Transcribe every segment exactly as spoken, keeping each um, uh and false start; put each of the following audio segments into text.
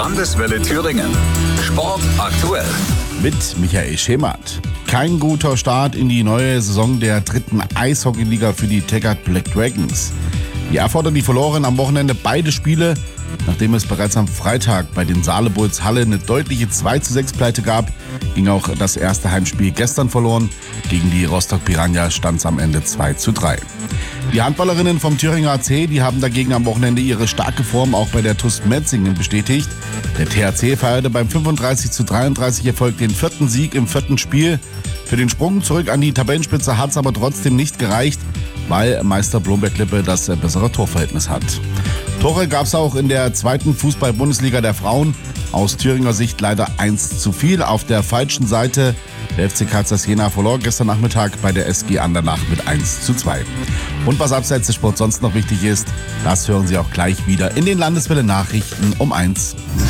Landeswelle Thüringen. Sport aktuell. Mit Michael Schemert. Kein guter Start in die neue Saison der dritten Eishockeyliga für die Taggart Black Dragons. Die Erfurter, die verloren am Wochenende beide Spiele, nachdem es bereits am Freitag bei den Saale-Bulls Halle eine deutliche zwei zu sechs Pleite gab, ging auch das erste Heimspiel gestern verloren. Gegen die Rostock Piranha stand es am Ende zwei zu drei. Die Handballerinnen vom Thüringer A C, die haben dagegen am Wochenende ihre starke Form auch bei der T U S Metzingen bestätigt. Der T H C feierte beim fünfunddreißig zu dreiunddreißig Erfolg den vierten Sieg im vierten Spiel. Für den Sprung zurück an die Tabellenspitze hat es aber trotzdem nicht gereicht, weil Meister Blomberg-Lippe das bessere Torverhältnis hat. Tore gab es auch in der zweiten Fußball-Bundesliga der Frauen. Aus Thüringer Sicht leider eins zu viel. Auf der falschen Seite, der F C Karlsruhe Jena verlor gestern Nachmittag bei der S G Andernach mit eins zu zwei. Und was abseits des Sports sonst noch wichtig ist, das hören Sie auch gleich wieder in den Landeswelle-Nachrichten um eins.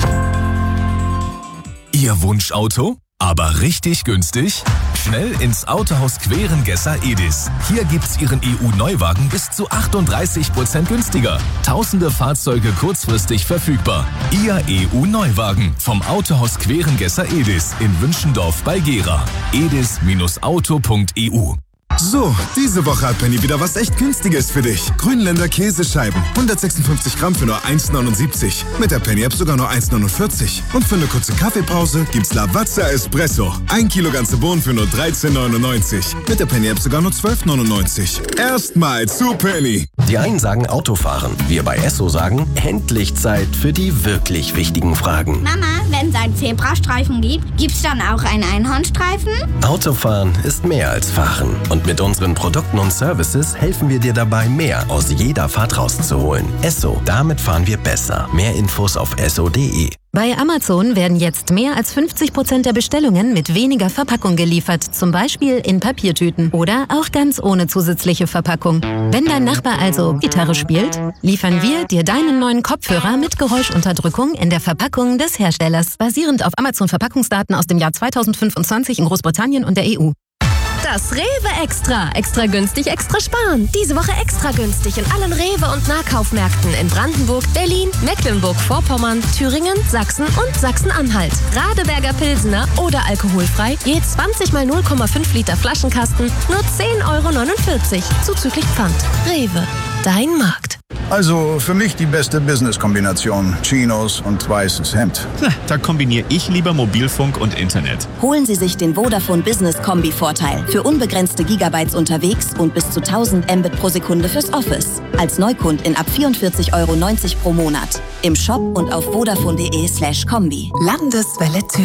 Ihr Wunschauto? Aber richtig günstig? Schnell ins Autohaus Querengesser Edis. Hier gibt's Ihren E U-Neuwagen bis zu achtunddreißig Prozent günstiger. Tausende Fahrzeuge kurzfristig verfügbar. Ihr E U-Neuwagen vom Autohaus Querengesser Edis in Wünschendorf bei Gera. edis Auto punkt e u. So, diese Woche hat Penny wieder was echt Günstiges für dich. Grünländer Käsescheiben, hundertsechsundfünfzig Gramm für nur eins neunundsiebzig. Mit der Penny-App sogar nur eins neunundvierzig. Und für eine kurze Kaffeepause gibt's Lavazza Espresso. Ein Kilo ganze Bohnen für nur dreizehn neunundneunzig. Mit der Penny-App sogar nur zwölf neunundneunzig. Erstmal zu Penny. Die einen sagen Autofahren, wir bei Esso sagen, endlich Zeit für die wirklich wichtigen Fragen. Mama, wenn es einen Zebrastreifen gibt, gibt's dann auch einen Einhornstreifen? Autofahren ist mehr als Fahren. Und mit unseren Produkten und Services helfen wir dir dabei, mehr aus jeder Fahrt rauszuholen. Esso, damit fahren wir besser. Mehr Infos auf esso punkt de. Bei Amazon werden jetzt mehr als fünfzig Prozent der Bestellungen mit weniger Verpackung geliefert, zum Beispiel in Papiertüten oder auch ganz ohne zusätzliche Verpackung. Wenn dein Nachbar also Gitarre spielt, liefern wir dir deinen neuen Kopfhörer mit Geräuschunterdrückung in der Verpackung des Herstellers, basierend auf Amazon-Verpackungsdaten aus dem Jahr zweitausendfünfundzwanzig in Großbritannien und der E U. Das Rewe Extra. Extra günstig, extra sparen. Diese Woche extra günstig in allen Rewe- und Nahkaufmärkten in Brandenburg, Berlin, Mecklenburg-Vorpommern, Thüringen, Sachsen und Sachsen-Anhalt. Radeberger Pilsener oder alkoholfrei, je zwanzig mal null Komma fünf Liter Flaschenkasten, nur zehn Euro neunundvierzig, zuzüglich Pfand. Rewe, dein Markt. Also für mich die beste Business-Kombination. Chinos und weißes Hemd. Da kombiniere ich lieber Mobilfunk und Internet. Holen Sie sich den Vodafone Business Kombi-Vorteil. Für unbegrenzte Gigabytes unterwegs und bis zu tausend Mbit pro Sekunde fürs Office. Als Neukundin ab vierundvierzig Euro neunzig pro Monat. Im Shop und auf vodafone punkt de slash kombi. Landeswelle Thüringen.